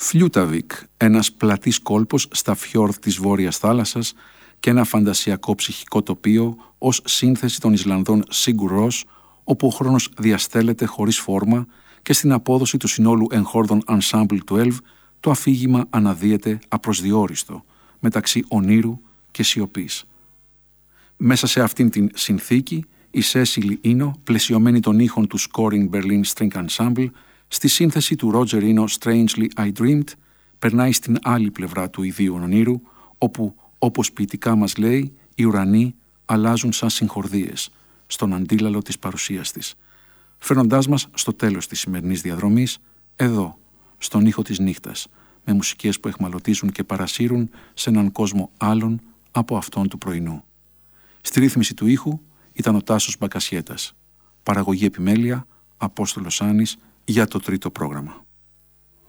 Φλιούταβικ, ένας πλατής κόλπος στα φιόρδ της Βόρειας Θάλασσας και ένα φαντασιακό ψυχικό τοπίο ως σύνθεση των Ισλανδών Sigur Rós, όπου ο χρόνος διαστέλλεται χωρίς φόρμα και στην απόδοση του συνόλου εγχόρδων Ensemble 12 το αφήγημα αναδύεται απροσδιόριστο μεταξύ ονείρου και σιωπής. Μέσα σε αυτήν την συνθήκη, η Σέσιλι Ίνο, πλαισιωμένη των ήχων του Scoring Berlin String Ensemble, στη σύνθεση του Roger Eno Strangely I Dreamed, περνάει στην άλλη πλευρά του ιδίου ονείρου, όπου, όπως ποιητικά μας λέει, οι ουρανοί αλλάζουν σαν συγχορδίες στον αντίλαλο της παρουσίας της, φέρνοντάς μας στο τέλος της σημερινής διαδρομής, εδώ, στον ήχο της νύχτας, με μουσικές που εχμαλωτίζουν και παρασύρουν σε έναν κόσμο άλλον από αυτόν του πρωινού. Στη ρύθμιση του ήχου ήταν ο Τάσος Μπακασιέτας. Παραγωγή επιμέλεια, Απόστολος Άνης, για το τρίτο πρόγραμμα.